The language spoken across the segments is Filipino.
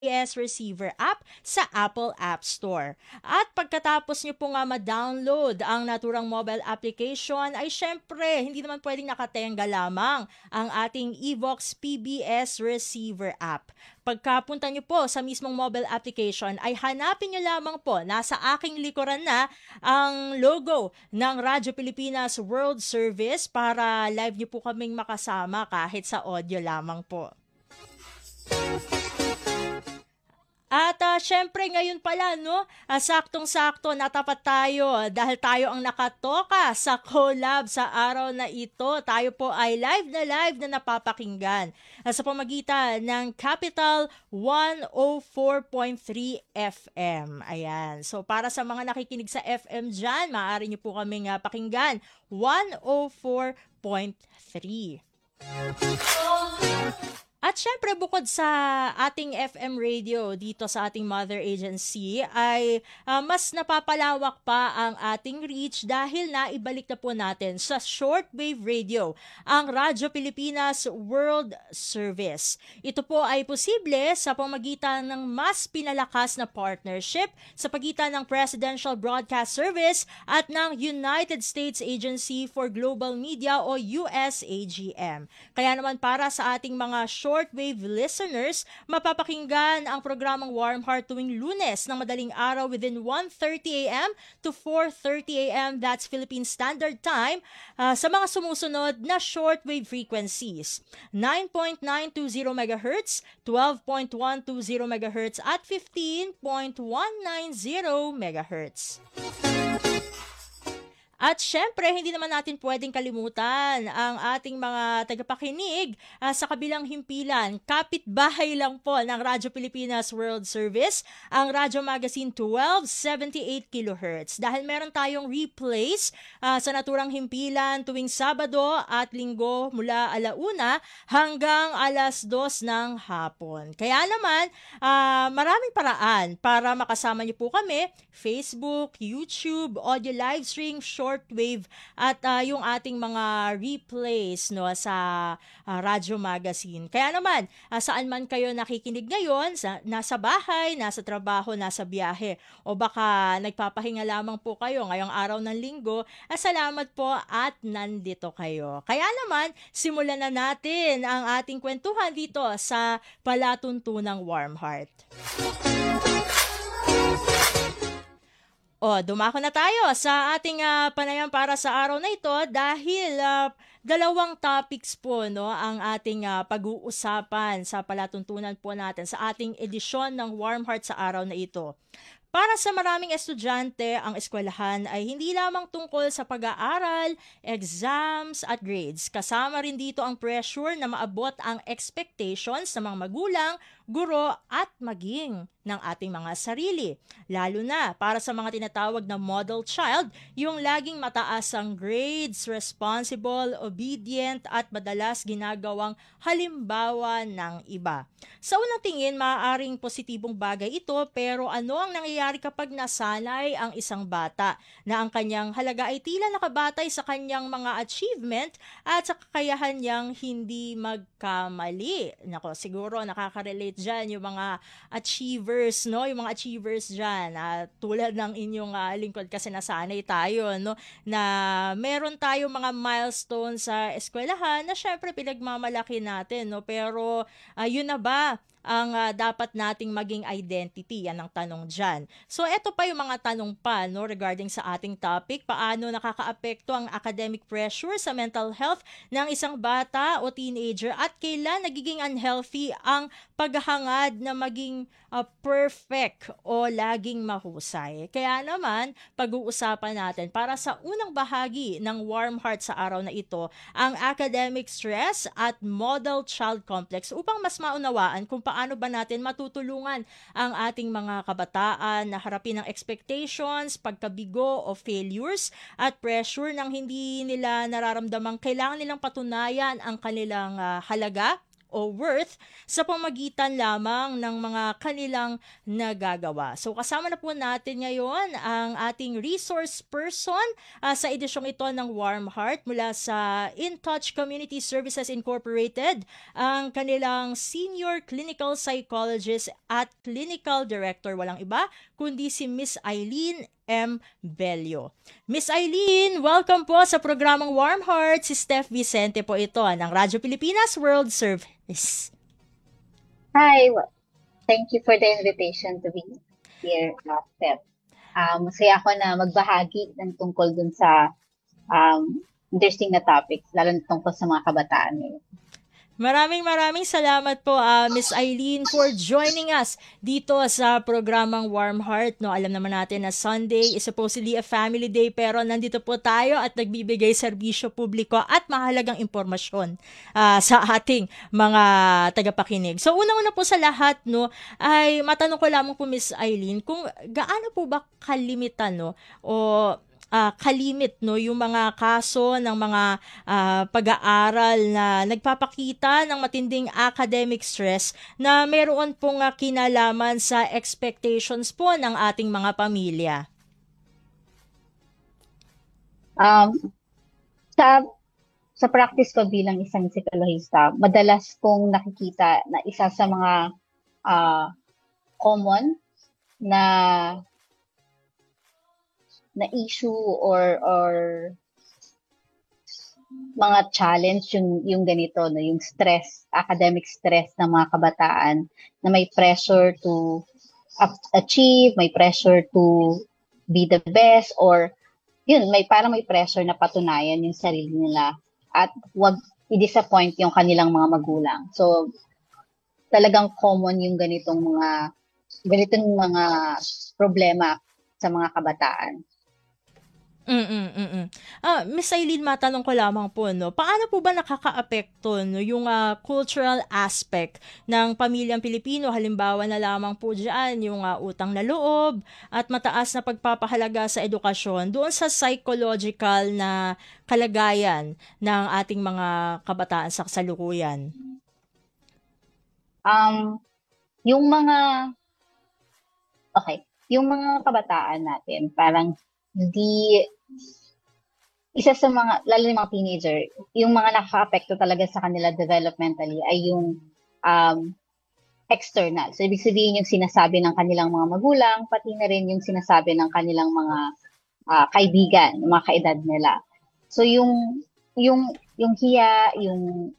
GPS Receiver app sa Apple App Store. At pagkatapos nyo po nga ma-download ang naturang mobile application ay syempre hindi naman pwedeng nakatenga lamang ang ating Evox PBS Receiver app. Pagkapunta nyo po sa mismong mobile application ay hanapin nyo lamang po, nasa aking likuran na ang logo ng Radyo Pilipinas World Service para live nyo po kaming makasama kahit sa audio lamang po. At syempre ngayon pala no, saktong-sakto natapat tayo dahil tayo ang nakatoka sa collab sa araw na ito. Tayo po ay live na napapakinggan sa pamagitan ng Capital 104.3 FM. Ayan. So para sa mga nakikinig sa FM dyan, maaari nyo po kaming pakinggan 104.3. At syempre bukod sa ating FM radio dito sa ating mother agency ay mas napapalawak pa ang ating reach dahil naibalik na po natin sa shortwave radio ang Radyo Pilipinas World Service. Ito po ay posible sa pamagitan ng mas pinalakas na partnership sa pagitan ng Presidential Broadcast Service at ng United States Agency for Global Media o USAGM. Kaya naman para sa ating mga shortwave listeners, mapapakinggan ang programang Warm Heart tuwing Lunes ng madaling araw within 1:30 a.m. to 4:30 a.m. That's Philippine Standard Time sa mga sumusunod na shortwave frequencies. 9.920 MHz, 12.120 MHz at 15.190 MHz. At syempre, hindi naman natin pwedeng kalimutan ang ating mga tagapakinig sa kabilang himpilan. Kapitbahay lang po ng Radyo Pilipinas World Service, ang Radyo Magazine 1278 kHz. Dahil meron tayong replays sa naturang himpilan tuwing Sabado at Linggo mula 1:00 hanggang 2:00 ng hapon. Kaya naman, maraming paraan para makasama niyo po kami, Facebook, YouTube, audio live stream, shortwave at yung ating mga replays no sa Radyo Magazine. Kaya naman, saan man kayo nakikinig ngayon, nasa bahay, nasa trabaho, nasa biyahe o baka nagpapahinga lamang po kayo ngayong araw ng Linggo, salamat po at nandito kayo. Kaya naman, simulan na natin ang ating kwentuhan dito sa Palatuntunang Warm Heart. Dumako na tayo sa ating panayam para sa araw na ito dahil dalawang topics po no ang ating pag-uusapan sa palatuntunan po natin sa ating edisyon ng Warm Heart sa araw na ito. Para sa maraming estudyante, ang eskwelahan ay hindi lamang tungkol sa pag-aaral, exams at grades. Kasama rin dito ang pressure na maabot ang expectations ng mga magulang, guro at maging ng ating mga sarili. Lalo na para sa mga tinatawag na model child, yung laging mataas ang grades, responsible, obedient at madalas ginagawang halimbawa ng iba. Sa unang tingin, maaaring positibong bagay ito pero ano ang nangyayari kapag nasanay ang isang bata na ang kanyang halaga ay tila nakabatay sa kanyang mga achievement at sa kakayahan niyang hindi magkamali? Nako, siguro nakaka-relate dyan yung mga achievers, no? Yung mga achievers dyan. Tulad ng inyong lingkod kasi nasanay tayo, no? Na meron tayo mga milestones sa eskwelahan na syempre pinagmamalaki natin, no? Pero yun na ba ang dapat nating maging identity? Yan ang tanong dyan. So, eto pa yung mga tanong pa no, regarding sa ating topic. Paano nakakaapekto ang academic pressure sa mental health ng isang bata o teenager at kailan nagiging unhealthy ang paghahangad na maging perfect o laging mahusay. Kaya naman, pag-uusapan natin para sa unang bahagi ng Warm Heart sa araw na ito, ang academic stress at model child complex upang mas maunawaan kung paano ba natin matutulungan ang ating mga kabataan na harapin ang expectations, pagkabigo o failures at pressure nang hindi nila nararamdamang kailangan nilang patunayan ang kanilang halaga o worth sa pamagitan lamang ng mga kanilang nagagawa. So kasama na po natin ngayon ang ating resource person sa edisyong ito ng Warm Heart mula sa In Touch Community Services Incorporated, ang kanilang Senior Clinical Psychologist at Clinical Director, walang iba kundi si Miss Eileen M. Bello. Miss Eileen, welcome po sa programang Warm Heart. Si Steph Vicente po ito ng Radyo Pilipinas World Service. Hi, thank you for the invitation to be here, Steph. Masaya ako na magbahagi ng tungkol dun sa interesting na topics, lalo na tungkol sa mga kabataan ngayon. Maraming salamat po Miss Eileen for joining us dito sa programang Warm Heart. No, alam naman natin na Sunday is supposedly a family day pero nandito po tayo at nagbibigay serbisyo publiko at mahalagang impormasyon sa ating mga tagapakinig. So unang-una po sa lahat no ay matanong ko lamang po Miss Eileen kung gaano po ba kalimitan no o kalimit no yung mga kaso ng mga pag-aaral na nagpapakita ng matinding academic stress na meron pong kinalaman sa expectations po ng ating mga pamilya. Sa practice ko bilang isang psikologista, madalas kong nakikita na isa sa mga common na issue or mga challenge yung ganito no, yung stress, academic stress ng mga kabataan na may pressure to achieve, may pressure to be the best or yun, parang may pressure na patunayan yung sarili nila at wag i-disappoint yung kanilang mga magulang. So talagang common yung ganitong mga problema sa mga kabataan. Miss Eileen, matanong ko lamang po, no, paano po ba nakakaapekto no, yung cultural aspect ng pamilyang Pilipino? Halimbawa na lamang po dyan yung utang na loob at mataas na pagpapahalaga sa edukasyon doon sa psychological na kalagayan ng ating mga kabataan sa kasalukuyan. Yung mga kabataan natin, parang isa sa mga, lalo yung mga teenager, yung mga nakaka-apekto talaga sa kanila developmentally ay yung external. So, ibig sabihin yung sinasabi ng kanilang mga magulang, pati na rin yung sinasabi ng kanilang mga kaibigan, mga kaedad nila. So, yung hiya, yung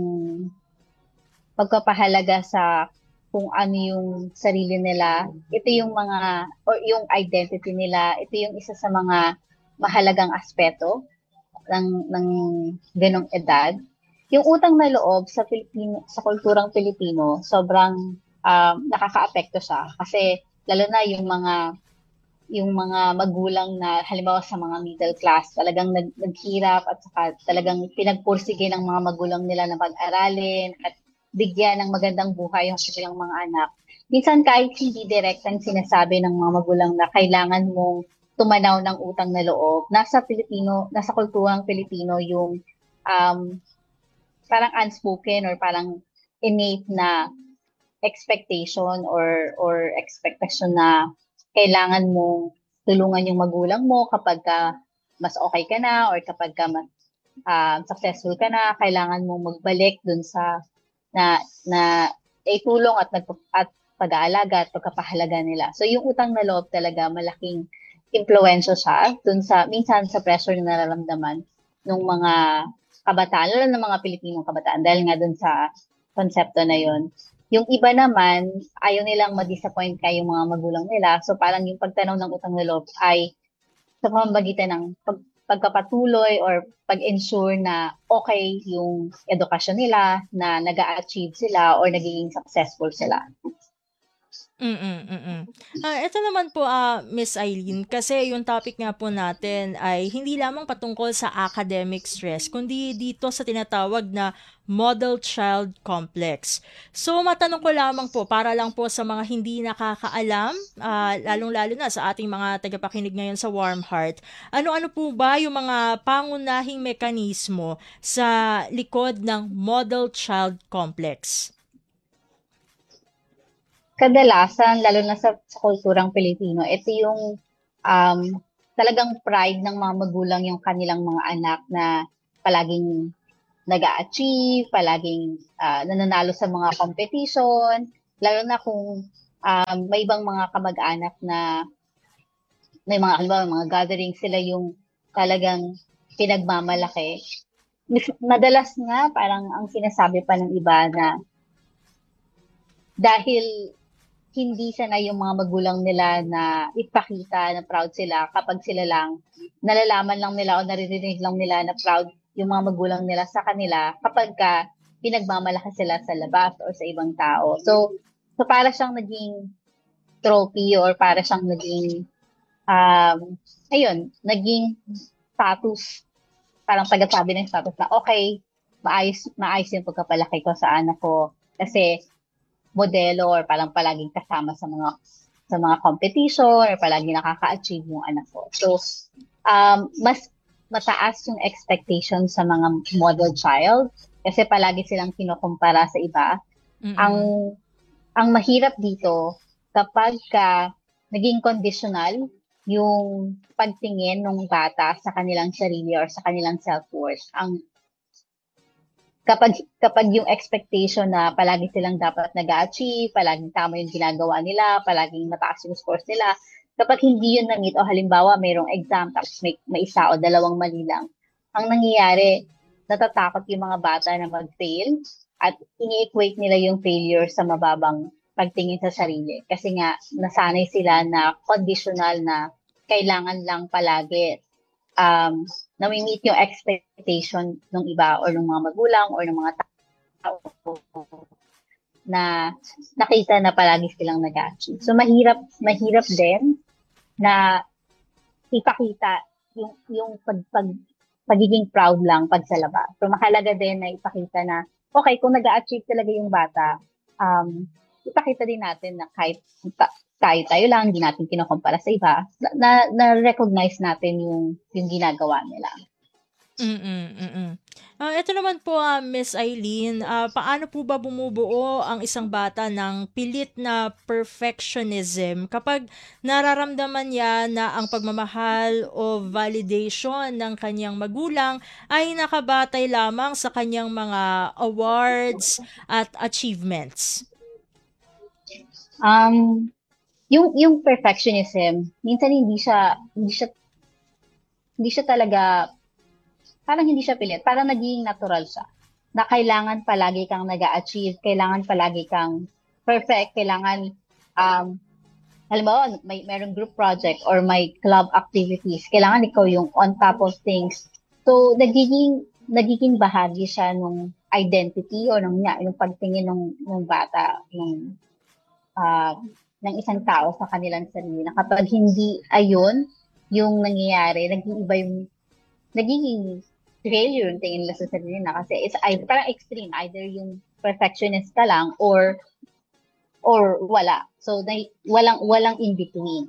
pagpapahalaga sa kung ano yung sarili nila, ito yung mga, or yung identity nila, ito yung isa sa mga mahalagang aspeto ng ganong edad. Yung utang na loob sa kulturang Pilipino, sobrang nakakaapekto siya. Kasi lalo na yung mga magulang na halimbawa sa mga middle class, talagang naghirap at saka talagang pinagpursige ng mga magulang nila na pag-aralin at bigyan ng magandang buhay yung kanilang mga anak. Minsan kahit hindi direktang sinasabi ng mga magulang na kailangan mong tumanaw ng utang na loob, nasa kulturang Pilipino yung parang unspoken or parang innate na expectation or expectation na kailangan mong tulungan yung magulang mo kapag mas okay ka na or kapag mas successful ka na, kailangan mong magbalik dun sa na itulong at pag-aalaga at pagkapahalaga nila. So yung utang na loob talaga malaking impluwensya siya dun sa minsan sa pressure na nararamdaman ng mga kabataan, lalo ng mga Pilipinong kabataan dahil nga dun sa konsepto na yon. Yung iba naman ayaw nilang ma-disappoint yung mga magulang nila. So parang yung pagtanaw ng utang na loob ay sa pamamagitan ng pagpapatuloy or pag-ensure na okay yung edukasyon nila, na nag-a-achieve sila or nagiging successful sila. Ito naman po, Miss Eileen, kasi yung topic nga po natin ay hindi lamang patungkol sa academic stress, kundi dito sa tinatawag na model child complex. So, matanong ko lamang po, para lang po sa mga hindi nakakaalam, lalong-lalo na sa ating mga tagapakinig ngayon sa Warm Heart, ano-ano po ba yung mga pangunahing mekanismo sa likod ng model child complex? Kadalasan, lalo na sa kulturang Pilipino, ito yung um, talagang pride ng mga magulang yung kanilang mga anak na palaging nag-a-achieve, palaging nananalo sa mga competition, lalo na kung may ibang mga kamag-anak na may mga, halimbawa, mga gathering, sila yung talagang pinagmamalaki. Madalas nga, parang ang sinasabi pa ng iba na dahil hindi sanay yung mga magulang nila na ipakita na proud sila kapag sila lang, nalalaman lang nila o naririnig lang nila na proud yung mga magulang nila sa kanila kapag pinagmamalaki sila sa labas or sa ibang tao. So para siyang naging trophy or para siyang naging, naging status, parang pagkasabi ng status na, okay, maayos yung pagkapalaki ko sa anak ko kasi modelo or parang palaging kasama sa mga competition or palaging nakaka-achieve yung anak ko. So, mas mataas yung expectation sa mga model child kasi palagi silang kinukumpara sa iba. Ang Mm. ang mahirap dito kapag naging conditional yung pagtingin ng bata sa kanilang sarili or sa kanilang self-worth. Kapag yung expectation na palagi silang dapat nag-achieve, palaging tama yung ginagawa nila, palaging mataas yung scores nila, kapag hindi yun na-meet, o halimbawa mayroong exam, tapos may isa o dalawang mali lang, ang nangyayari, natatakot yung mga bata na mag-fail at ini-equate nila yung failure sa mababang pagtingin sa sarili. Kasi nga, nasanay sila na conditional na kailangan lang palagi nami-meet yung expectation ng iba or ng mga magulang or ng mga tao na nakita na palagi silang nag-achieve. So mahirap din na ipakita yung pagiging proud lang pag sa labas. So mahalaga din na ipakita na okay, kung nag-achieve talaga yung bata, ipakita din natin na kahit tayo lang, hindi natin kinukumpara sa iba, na-recognize natin yung ginagawa nila. Eto naman po, Miss Eileen, paano po ba bumubuo ang isang bata ng pilit na perfectionism kapag nararamdaman niya na ang pagmamahal o validation ng kanyang magulang ay nakabatay lamang sa kanyang mga awards at achievements? Um, yung perfectionism, minsan hindi siya talaga, parang hindi siya pilit, parang naging natural siya. Na kailangan palagi kang nag-achieve, kailangan palagi kang perfect, kailangan, halimbawa, merong group project or may club activities, kailangan ikaw yung on top of things. So, nagiging bahagi siya nung identity o yung pagtingin ng bata, ah, ng isang tao sa kanilang sarili na kapag hindi ayun yung nangyayari, nagiging failure yung tingin nila sa sarili na kasi it's either, parang extreme, either yung perfectionist ka lang or wala. So, walang in between.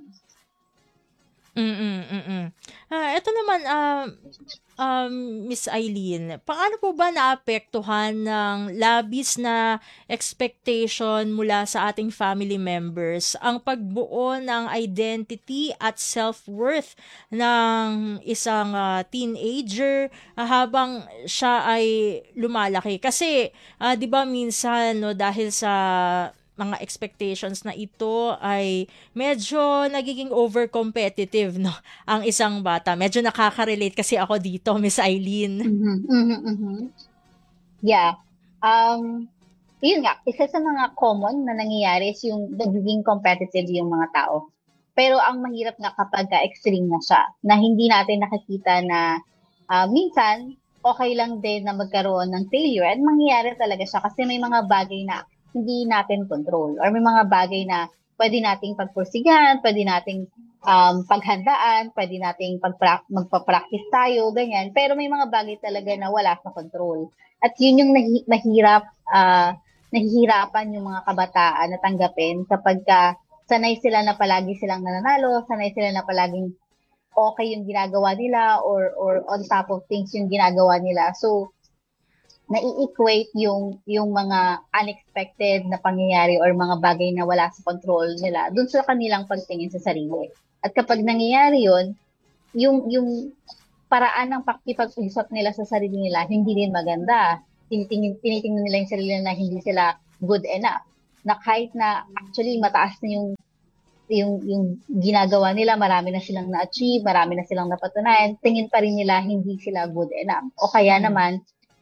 Eto naman, Miss Eileen, paano po ba naapektuhan ng labis na expectation mula sa ating family members ang pagbuo ng identity at self-worth ng isang teenager habang siya ay lumalaki? Kasi, 'di ba minsan, no, dahil sa mga expectations na ito ay medyo nagiging over-competitive, no, ang isang bata. Medyo nakaka-relate kasi ako dito, Miss Eileen. Mhm, mhm, mhm. Yeah. Um, Yun nga, isa sa mga common na nangyayari is yung nagiging competitive yung mga tao. Pero ang mahirap nga kapag extreme na siya, na hindi natin nakikita na minsan okay lang din na magkaroon ng failure at mangyayari talaga siya kasi may mga bagay na hindi natin control or may mga bagay na pwede nating pagpursigan, pwede nating paghandaan, pwede nating magpa-practice tayo, ganyan. Pero may mga bagay talaga na wala sa control. At yun yung nahihirapan yung mga kabataan na tanggapin kapag sanay sila na palagi silang nananalo, sanay sila na palaging okay yung ginagawa nila or on top of things yung ginagawa nila. So, nai-equate yung mga unexpected na pangyayari or mga bagay na wala sa control nila dun sa kanilang pagtingin sa sarili. At kapag nangyayari yun, yung paraan ng pakikipag-usap nila sa sarili nila hindi din maganda. Tinitingnan nila yung sarili nila na hindi sila good enough. Na kahit na actually mataas na yung ginagawa nila, marami na silang na-achieve, marami na silang napatunayan, tingin pa rin nila hindi sila good enough. O kaya naman,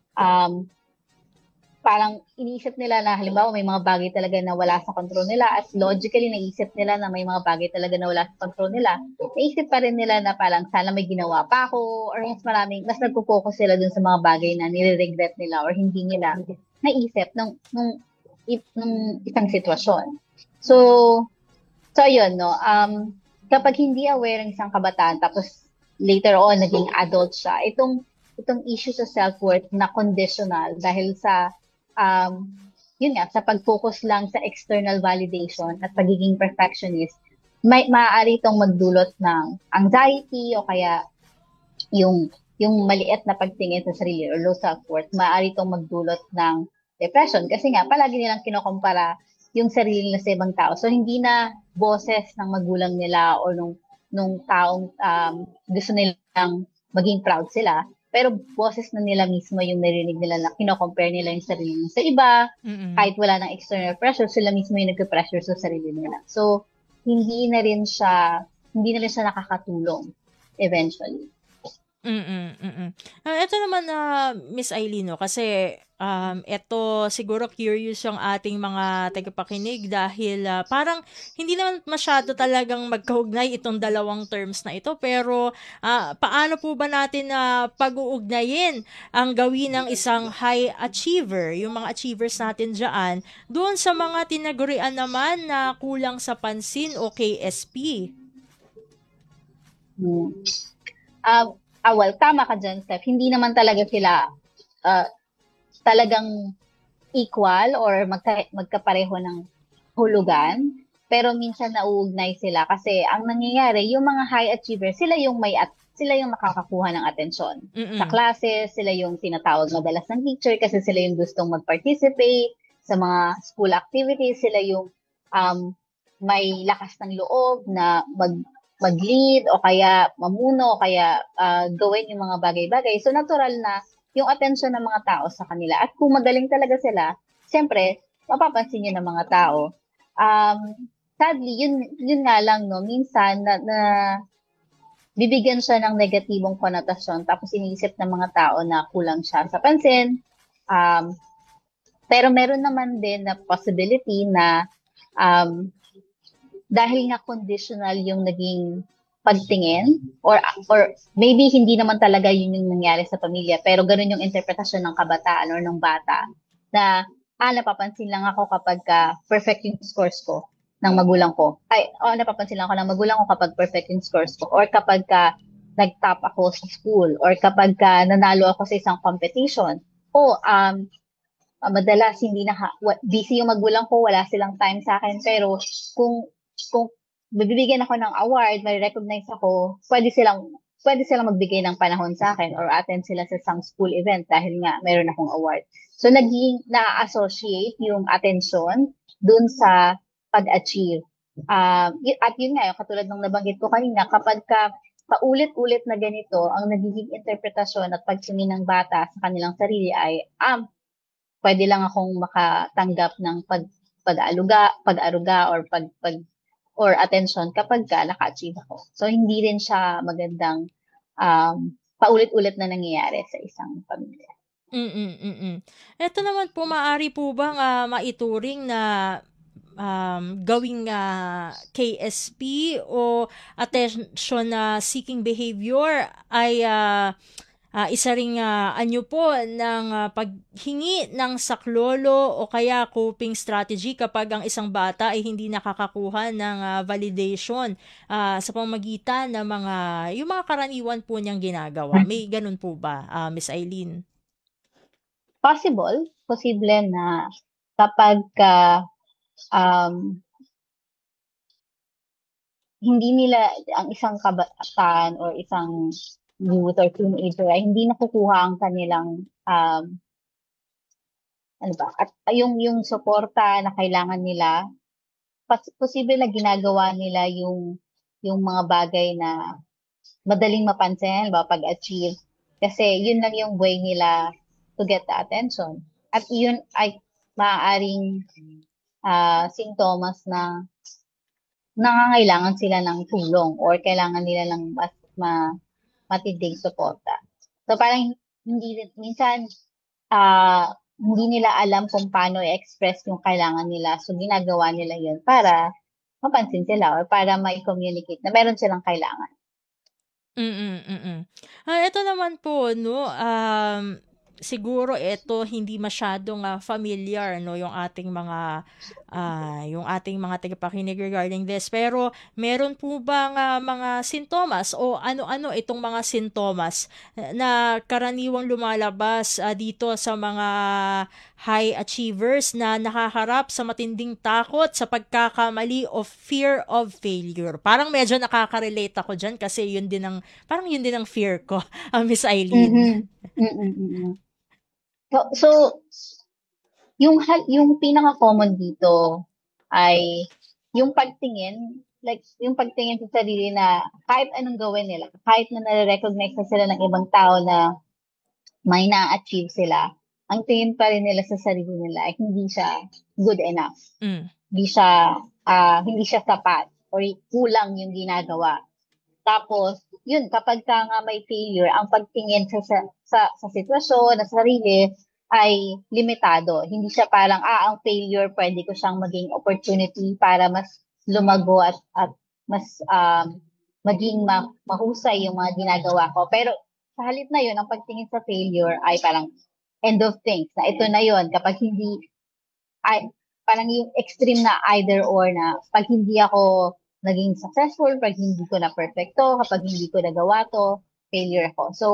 parang iniisip nila na halimbawa may mga bagay talaga na wala sa control nila at logically naisip nila na may mga bagay talaga na wala sa control nila, naisip pa rin nila na parang sana may ginawa pa ako or mas nagpo-focus sila dun sa mga bagay na nire-regret nila or hindi nila naisip nung isang sitwasyon. So yun, no, kapag hindi aware ng isang kabataan tapos later on naging adult siya, itong issue sa self-worth na conditional dahil sa yun nga, sa pag-focus lang sa external validation at pagiging perfectionist, maaari itong magdulot ng anxiety o kaya yung maliit na pagtingin sa sarili or low self-worth, maaari itong magdulot ng depression kasi nga palagi nilang kinokompara yung sarili nila sa ibang tao. So hindi na boses ng magulang nila o nung taong gusto nilang maging proud sila, pero boses na nila mismo yung narinig nila na kino-compare nila yung sarili nila sa iba, kahit wala ng external pressure, sila mismo yung nagpe-pressure sa sarili nila. So, hindi na rin siya nakakatulong eventually. Ito naman na Miss Eileen, no, kasi ito siguro curious yung ating mga tagapakinig dahil parang hindi naman masyado talagang magkaugnay itong dalawang terms na ito pero paano po ba natin pag-uugnayin ang gawin ng isang high achiever, yung mga achievers natin dyan, doon sa mga tinagurian naman na kulang sa pansin o KSP? Well, tama ka dyan, Steph. Hindi naman talaga sila talagang equal or magkapareho ng hulugan. Pero minsan nauugnay sila kasi ang nangyayari, yung mga high achievers, sila yung makakakuha ng atensyon. Sa klase, sila yung tinatawag madalas ng teacher kasi sila yung gustong mag-participate sa mga school activities, sila yung may lakas ng loob na mag-lead o kaya mamuno o kaya gawin yung mga bagay-bagay. So, natural na yung atensyon ng mga tao sa kanila. At kung magaling talaga sila, siyempre, mapapansin yun ng mga tao. Sadly, yun nga lang, no, minsan na bibigyan siya ng negatibong konotasyon tapos iniisip ng mga tao na kulang siya sa pansin. Pero meron naman din na possibility na dahil nga conditional yung naging pagtingin or maybe hindi naman talaga yun yung nangyari sa pamilya pero ganun yung interpretasyon ng kabataan or ng bata na napapansin lang ako kapag perfect yung scores ko ng magulang ko. Napapansin lang ako ng magulang ko kapag perfect yung scores ko or kapag nag-top ako sa school or kapag nanalo ako sa isang competition. Madalas hindi busy yung magulang ko, wala silang time sa akin pero kung bibigyan ako ng award, may recognize ako, pwede silang magbigay ng panahon sa akin or attend sila sa some school event dahil nga meron akong award. So, na-associate yung attention dun sa pag-achieve. At yun nga, yung katulad ng nabanggit ko kanina, kapag paulit-ulit na ganito, ang nagiging interpretasyon at pagtingin ng bata sa kanilang sarili ay, pwede lang akong makatanggap ng pag-aruga or attention kapag naka-achieve ako. So, hindi rin siya magandang paulit-ulit na nangyayari sa isang pamilya. Ito naman po, maaari po bang maituring na gawing KSP o attention seeking behavior ay isa ring anyo po ng paghingi ng saklolo o kaya coping strategy kapag ang isang bata ay hindi nakakakuha ng validation sa pamamagitan ng yung mga karaniwan po niyang ginagawa. May ganun po ba, Miss Eileen? Posible na kapag um, hindi nila ang isang kabataan or isang youth or teenager ay hindi nakukuha ang kanilang at yung suporta na kailangan nila, posible na ginagawa nila yung mga bagay na madaling mapansin, ba, pag-achieve. Kasi yun lang yung way nila to get the attention. At yun ay maaaring sintomas na nangangailangan sila ng tulong or kailangan nila ng mas matinding suporta. So parang minsan hindi nila alam kung paano i-express yung kailangan nila. So ginagawa nila yun para mapansin sila or para ma-communicate na meron silang kailangan. Ito naman po 'no, siguro ito hindi masyadong familiar 'no yung ating mga tagapakinig regarding this. Pero meron po bang mga sintomas o ano-ano itong mga sintomas na karaniwang lumalabas dito sa mga high achievers na nakaharap sa matinding takot sa pagkakamali o fear of failure? Parang medyo nakaka-relate ako diyan kasi parang yun din ang fear ko, Miss Eileen. So yung pinaka-common dito ay yung pagtingin, like yung pagtingin sa sarili na kahit anong gawin nila, kahit na nare-recognize na sila ng ibang tao na may na-achieve sila, ang tingin pa rin nila sa sarili nila ay hindi siya good enough. Hindi siya sapat or kulang yung ginagawa. Tapos, yun, kapag ka nga may failure, ang pagtingin sa sitwasyon, na sarili, ay limitado. Hindi siya parang, ang failure, pwede ko siyang maging opportunity para mas lumago at mas maging mahusay yung mga ginagawa ko. Pero sa halip na yun, ang pagtingin sa failure ay parang end of things. Na ito na yun, kapag hindi, parang yung extreme na either or na pag hindi ako naging successful, pag hindi ko na perfecto, kapag hindi ko nagawa to, failure ako. So,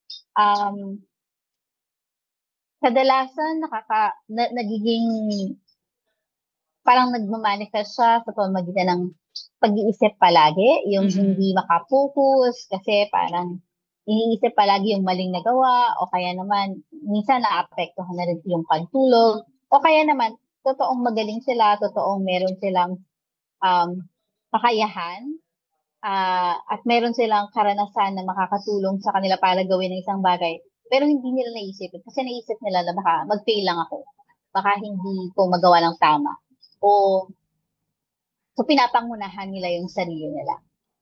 kadalasan nagiging parang nagmamanifest siya sa pamamagitan ng pag-iisip palagi, yung hindi makapokus kasi parang iniisip palagi yung maling nagawa o kaya naman minsan naapektuhan na rin yung pagtulog o kaya naman totoong magaling sila, totoong meron silang kakayahan at meron silang karanasan na makakatulong sa kanila para gawin ng isang bagay. Pero hindi nila naisip. Kasi naisip nila na baka mag-fail lang ako. Baka hindi ko magawa ng tama. So pinapangunahan nila yung sarili nila.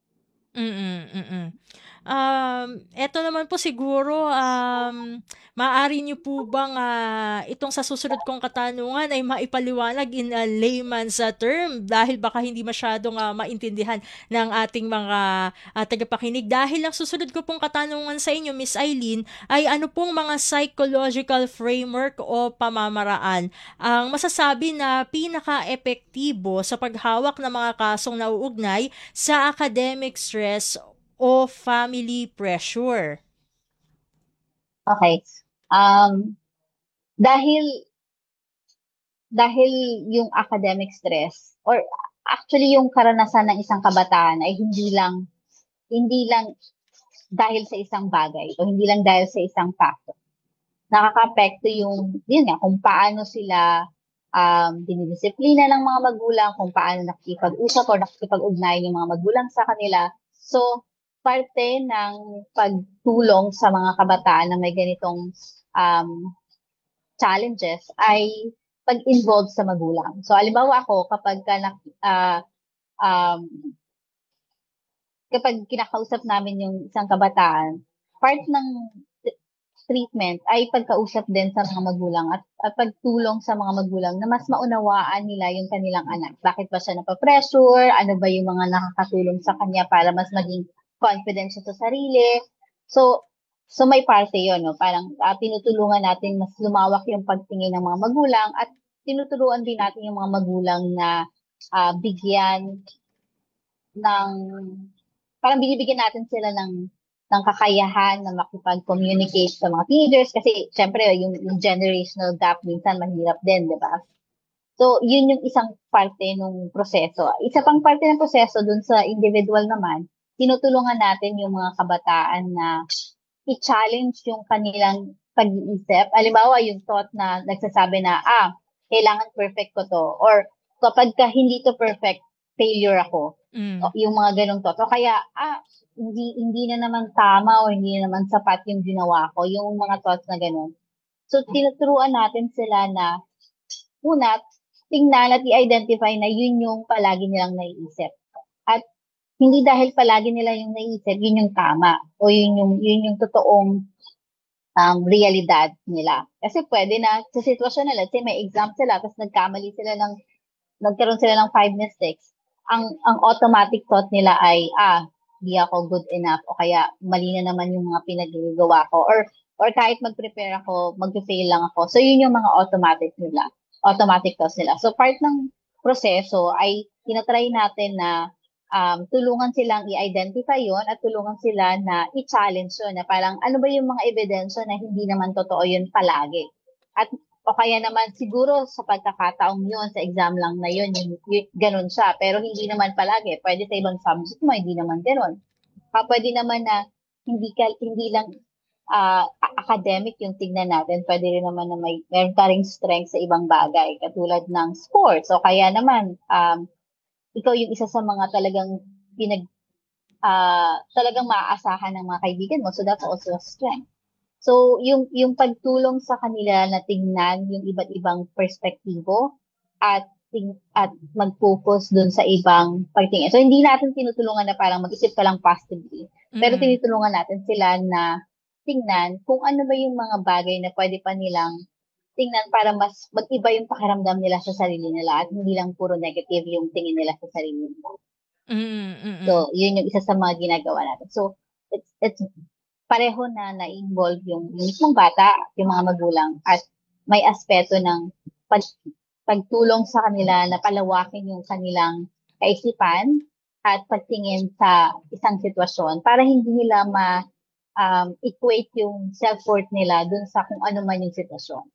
Eto naman po siguro, maaari niyo po bang itong sa susunod kong katanungan ay maipaliwanag in a layman's term dahil baka hindi masyadong maintindihan ng ating mga tagapakinig. Dahil ang susunod ko pong katanungan sa inyo, Miss Eileen, ay ano pong mga psychological framework o pamamaraan ang masasabi na pinaka-epektibo sa paghawak ng mga kasong nauugnay sa academic stress o family pressure? Okay. Dahil yung academic stress or actually yung karanasan ng isang kabataan ay hindi lang dahil sa isang bagay o hindi lang dahil sa isang factor. Nakaka-apekto yun nga, kung paano sila dinidisiplina ng mga magulang, kung paano nakikipag-usap o nakikipag-ugnayan yung mga magulang sa kanila. So, parte ng pagtulong sa mga kabataan na may ganitong challenges ay pag-involve sa magulang. So, halimbawa ako, kapag kinakausap namin yung isang kabataan, part ng treatment ay pagkausap din sa mga magulang at pagtulong sa mga magulang na mas maunawaan nila yung kanilang anak. Bakit ba siya napapressure? Ano ba yung mga nakakatulong sa kanya para mas maging confident siya sa sarili? So, So may parte 'yon 'no, parang, tinutulungan natin mas lumawak yung pagtingin ng mga magulang at tinuturuan din natin yung mga magulang na, bigyan ng parang binibigyan natin sila ng kakayahan na makipag-communicate sa mga teenagers kasi siyempre yung generational gap minsan mahirap din, 'di ba? So, yun yung isang parte nung proseso. Isa pang parte ng proseso dun sa individual naman, tinutulungan natin yung mga kabataan na i-challenge yung kanilang pag-iisip. Halimbawa, yung thought na nagsasabi na, kailangan perfect ko to. Or kapag ka hindi to perfect, failure ako. Mm. Yung mga ganong thought. O kaya, hindi na naman tama o hindi na naman sapat yung ginawa ko. Yung mga thoughts na ganon. So, tinuturuan natin sila na una, tingnan at i-identify na yun yung palagi nilang naiisip. At hindi dahil palagi nila yung naiisip, yun yung tama o yun yung totoong realidad nila. Kasi pwede na sa sitwasyon na, let's say may exam sila, tapos nagkaroon sila ng 5 mistakes, ang automatic thought nila ay, di ako good enough o kaya mali na naman yung mga pinagagawa ko or kahit mag-prepare ako, mag-fail lang ako. So yun yung mga automatic thoughts nila. So part ng proseso ay tinatry natin na tulungan silang i-identify yon at tulungan sila na i-challenge yun na parang ano ba yung mga ebidensya na hindi naman totoo yun palagi. At o kaya naman siguro sa pagkakataong yun, sa exam lang na yun, ganun siya. Pero hindi naman palagi. Pwede sa ibang subject mo, hindi naman ganun. Pwede naman na hindi lang academic yung tignan natin. Pwede rin naman na meron ka ring strength sa ibang bagay, katulad ng sports. O kaya naman, ikaw yung isa sa mga talagang talagang maaasahan ng mga kaibigan mo. So that's also a strength. So, yung pagtulong sa kanila na tingnan yung iba't ibang perspektibo at mag-focus dun sa ibang pagtingin. So, hindi natin tinutulungan na parang mag-isip ka lang positively. Pero tinutulungan natin sila na tingnan kung ano ba yung mga bagay na pwede pa nilang tingnan para mas mag-iba yung pakiramdam nila sa sarili nila at hindi lang puro negative yung tingin nila sa sarili nila. So, yun yung isa sa mga ginagawa natin. So, it's pareho na na-involve yung mismong bata, yung mga magulang, at may aspeto ng pagtulong sa kanila na palawakin yung kanilang kaisipan at pagtingin sa isang sitwasyon para hindi nila equate yung self-worth nila dun sa kung ano man yung sitwasyon.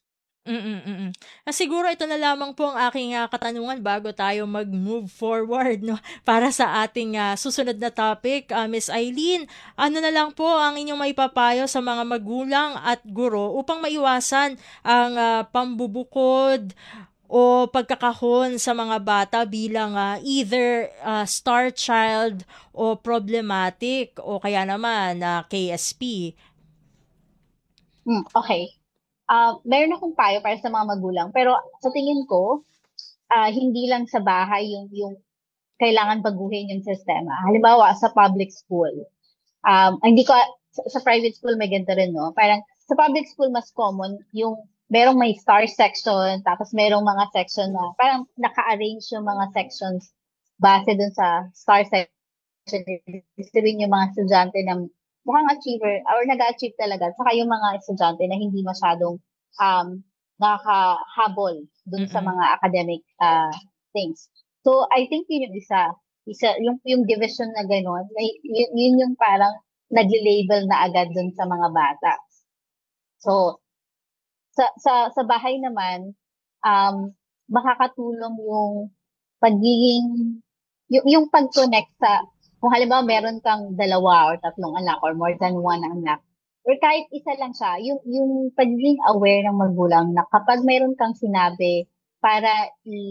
Siguro ito na lamang po ang aking katanungan bago tayo mag-move forward, no, para sa ating susunod na topic. Miss Eileen, ano na lang po ang inyong maipapayo sa mga magulang at guro upang maiwasan ang pambubukod o pagkakahon sa mga bata bilang either star child o problematic o kaya naman KSP? Okay. Meron akong payo para sa mga magulang, pero sa tingin ko, hindi lang sa bahay yung kailangan baguhin yung sistema. Halimbawa, sa public school, hindi ko, sa private school may ganito rin, no? Parang sa public school, mas common yung merong may star section, tapos merong mga section na parang naka-arrange yung mga sections base dun sa star section. Sabihin yung mga estudyante na mukhang achiever or nag-achieve talaga. Saka yung mga estudyante na hindi masyadong nakakahabol dun sa mga academic things. So, I think yun yung yung division na gano'n, yun yung parang nag-label na agad dun sa mga bata. So, sa bahay naman, makakatulong yung yung pag-connect kung halimbawa meron kang 2 or 3 anak or more than 1 anak, or kahit isa lang siya, yung pagiging aware ng magulang na kapag meron kang sinabi para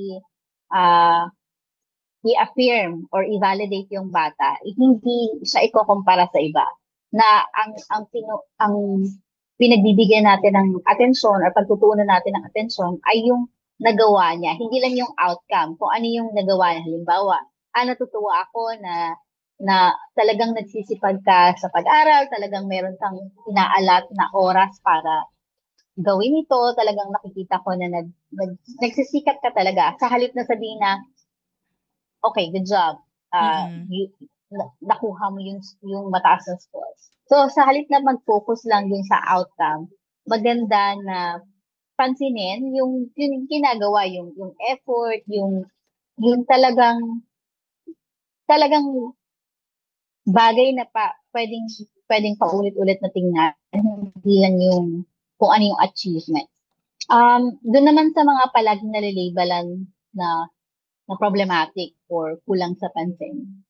i-affirm or i-validate yung bata, hindi siya ikukumpara sa iba. Na ang pinagbibigyan natin ng atensyon or pagtutuunan natin ng atensyon ay yung nagawa niya, hindi lang yung outcome. Kung ano yung nagawa niya. Halimbawa, natutuwa ako na talagang nagsisipag ka sa pag-aral, talagang meron kang inaalat na oras para gawin ito, talagang nakikita ko na nagsisikap ka talaga. Sa halip na sabihin na, okay, good job. nakuha mo yung mataas na scores. So, sa halip na mag-focus lang dun sa outcome, maganda na pansinin yung ginagawa, yung effort, yung talagang bagay na pwedeng paulit-ulit na tingnan, hindi lang yung kung ano yung achievement. Doon naman sa mga palaging nalalabelan na problematic or kulang sa pansin,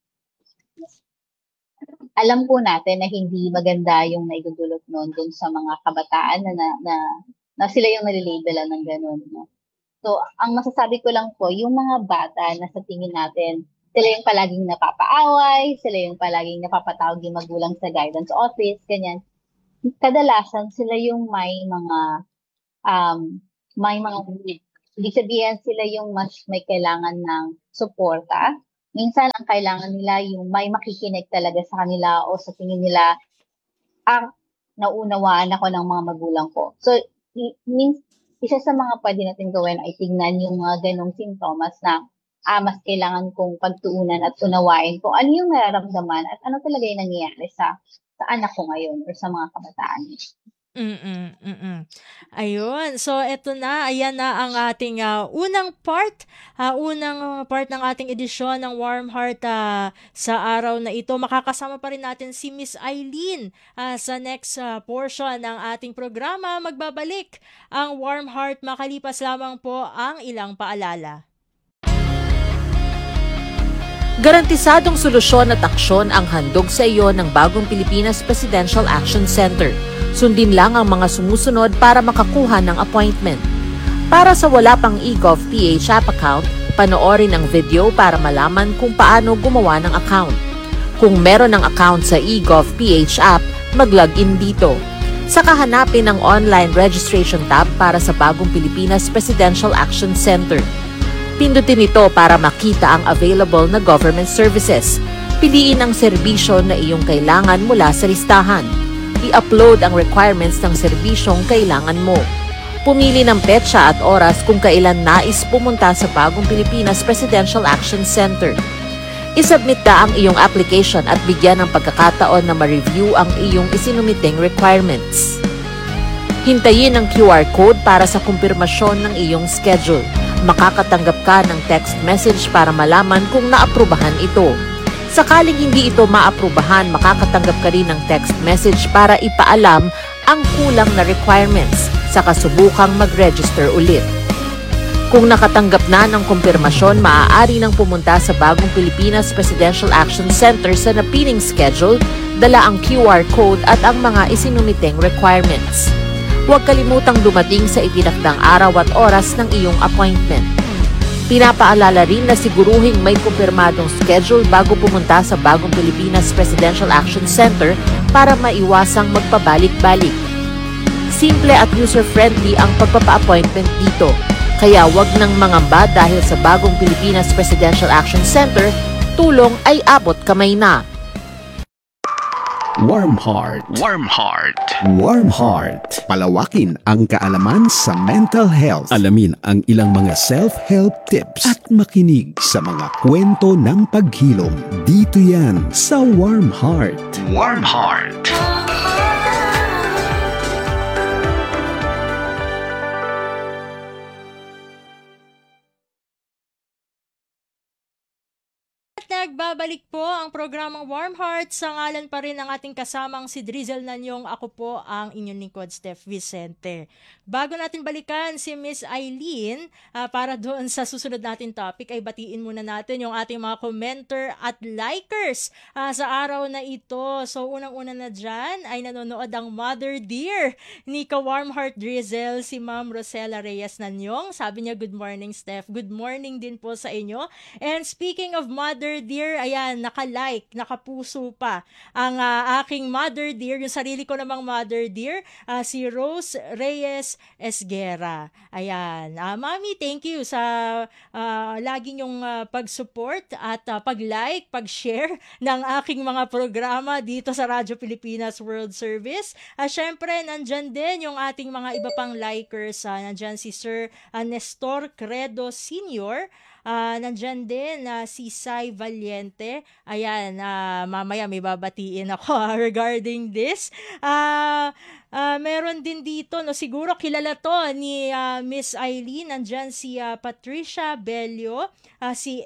alam po natin na hindi maganda yung naidudulot noon dun sa mga kabataan na sila yung nalalabelan ng ganun, no? So, ang masasabi ko lang po, yung mga bata na sa tingin natin, sila yung palaging napapaaway, sila yung palaging napapatawag yung magulang sa guidance office, ganyan. Kadalasan, sila yung may mga need. Ibig sabihin, sila yung mas may kailangan ng suporta. Minsan, ang kailangan nila yung may makikinig talaga sa kanila o sa tingin nila, naunawaan ako ng mga magulang ko. So, isa sa mga pwede natin gawin ay tingnan yung mga ganong sintomas na mas kailangan kong pagtuunan at unawain kung ano yung nararamdaman at ano talaga yung nangyayari sa anak ko ngayon or sa mga kabataan. Ayun. So, eto na. Ayan na ang ating unang part ng ating edisyon ng Warm Heart sa araw na ito. Makakasama pa rin natin si Miss Eileen sa next portion ng ating programa. Magbabalik ang Warm Heart makalipas lamang po ang ilang paalala. Garantisadong solusyon at aksyon ang handog sa iyo ng Bagong Pilipinas Presidential Action Center. Sundin lang ang mga sumusunod para makakuha ng appointment. Para sa wala pang eGov.ph app account, panoorin ang video para malaman kung paano gumawa ng account. Kung meron ng account sa eGov.ph app, mag-login dito. Saka hanapin ang online registration tab para sa Bagong Pilipinas Presidential Action Center. Pindutin ito para makita ang available na government services. Piliin ang serbisyo na iyong kailangan mula sa listahan. I-upload ang requirements ng serbisyong kailangan mo. Pumili ng petsa at oras kung kailan nais pumunta sa Bagong Pilipinas Presidential Action Center. I-submit na ang iyong application at bigyan ng pagkakataon na ma-review ang iyong isinumiting requirements. Hintayin ang QR code para sa kumpirmasyon ng iyong schedule. Makakatanggap ka ng text message para malaman kung naaprubahan ito. Sakaling hindi ito maaprubahan, makakatanggap ka rin ng text message para ipaalam ang kulang na requirements sa kasubukang mag-register ulit. Kung nakatanggap na ng kumpirmasyon, maaari nang pumunta sa Bagong Pilipinas Presidential Action Center sa napiling schedule, dala ang QR code at ang mga isinumiteng requirements. Huwag kalimutang dumating sa itinakdang araw at oras ng iyong appointment. Pinapaalala rin na siguruhing may kumpirmadong schedule bago pumunta sa Bagong Pilipinas Presidential Action Center para maiwasang magpabalik-balik. Simple at user-friendly ang pagpapa-appointment dito, kaya wag nang mangamba dahil sa Bagong Pilipinas Presidential Action Center, tulong ay abot kamay na. Warm Heart. Warm Heart. Warm Heart. Palawakin ang kaalaman sa mental health. Alamin ang ilang mga self-help tips at makinig sa mga kwento ng paghilom. Dito yan sa Warm Heart. Warm Heart. Nagbabalik po ang programang Warm Heart sa ngalan pa rin ng ating kasamang si Drizzle Nanyong. Ako po ang inyong lingkod, Steph Vicente. Bago natin balikan si Miss Eileen, para doon sa susunod natin topic, ay batiin muna natin yung ating mga commenter at likers sa araw na ito. So unang-una na dyan ay nanonood ang Mother Dear ni Ka-Warm Heart Drizzle, si Ma'am Rosella Reyes Nanyong. Sabi niya, good morning Steph. Good morning din po sa inyo. And speaking of Mother Dear, ayan, naka-like, nakapuso pa ang aking Mother Dear, yung sarili ko namang Mother Dear, si Rose Reyes Esguera. Ayan, Mami, thank you sa laging yung pag-support at pag-like, pag-share ng aking mga programa dito sa Radyo Pilipinas World Service. Syempre, nandyan din yung ating mga iba pang likers. Nandyan si Sir Nestor Credo Sr., Nandyan din si Sai Valiente. Ayan, mamaya may babatiin ako regarding this. Meron din dito, no, siguro kilala to ni Miss Eileen. Nandyan si Patricia Bello, si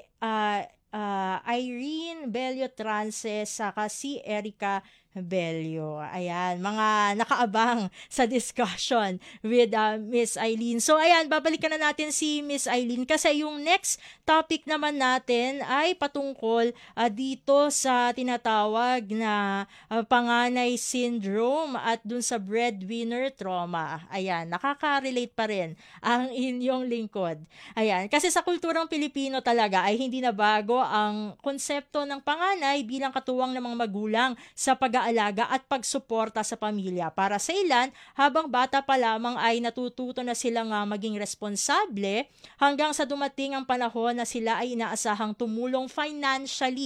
Irene Bello Trance, saka si Erica Bello. Ayan, mga nakaabang sa discussion with Miss Eileen. So ayan, babalikan na natin si Miss Eileen kasi yung next topic naman natin ay patungkol dito sa tinatawag na panganay syndrome at dun sa breadwinner trauma. Ayan, nakaka-relate pa rin ang inyong lingkod. Ayan, kasi sa kulturang Pilipino talaga ay hindi na bago ang konsepto ng panganay bilang katuwang ng mga magulang sa pag-aalaga at pagsuporta sa pamilya. Para sa ilan, habang bata pa lamang ay natututo na silang maging responsable hanggang sa dumating ang panahon na sila ay inaasahang tumulong financially